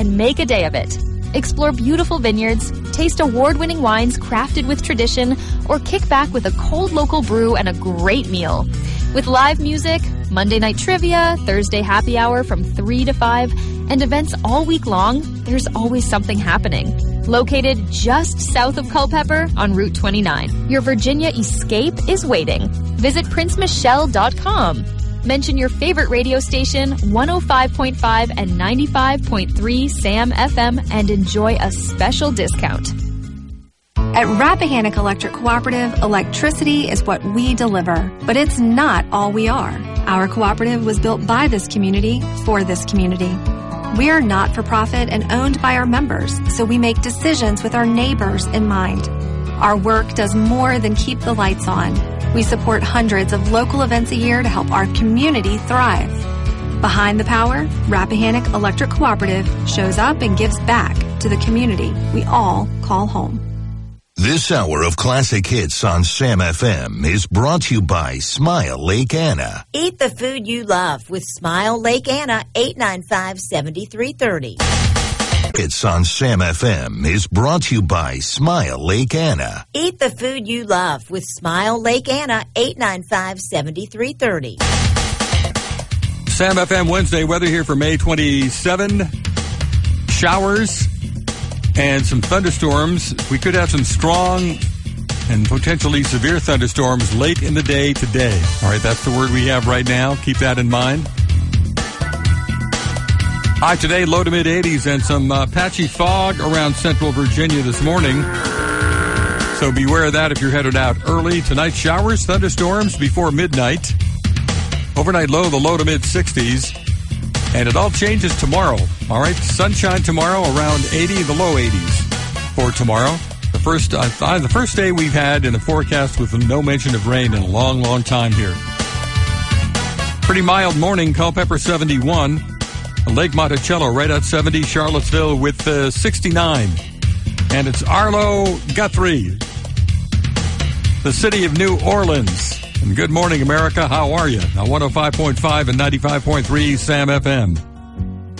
and make a day of it. Explore beautiful vineyards, taste award-winning wines crafted with tradition, or kick back with a cold local brew and a great meal. With live music, Monday night trivia, Thursday happy hour from 3 to 5, and events all week long, there's always something happening. Located just south of Culpeper on Route 29, your Virginia escape is waiting. Visit princemichelle.com. Mention your favorite radio station, 105.5 and 95.3 Sam FM, and enjoy a special discount. At Rappahannock Electric Cooperative, electricity is what we deliver, but it's not all we are. Our cooperative was built by this community for this community. We are not-for-profit and owned by our members, so we make decisions with our neighbors in mind. Our work does more than keep the lights on. We support hundreds of local events a year to help our community thrive. Behind the power, Rappahannock Electric Cooperative shows up and gives back to the community we all call home. This hour of classic hits on Sam FM is brought to you by Smile Lake Anna. Eat the food you love with Smile Lake Anna, 895-7330. Hits on Sam FM is brought to you by Smile Lake Anna. Eat the food you love with Smile Lake Anna, 895-7330. Sam FM Wednesday weather here for May 27. Showers and some thunderstorms. We could have some strong and potentially severe thunderstorms late in the day today. All right, that's the word we have right now. Keep that in mind. High today, low to mid-80s, and some patchy fog around central Virginia this morning. So beware of that if you're headed out early. Tonight, showers, thunderstorms before midnight. Overnight low, the low to mid-60s. And it all changes tomorrow. All right, sunshine tomorrow, around 80, the low 80s for tomorrow. The first day we've had in the forecast with no mention of rain in a long, long time here. Pretty mild morning, Culpeper 71. Lake Monticello right at 70, Charlottesville with 69. And it's Arlo Guthrie, the city of New Orleans. And good morning, America. How are you? Now 105.5 and 95.3 Sam FM.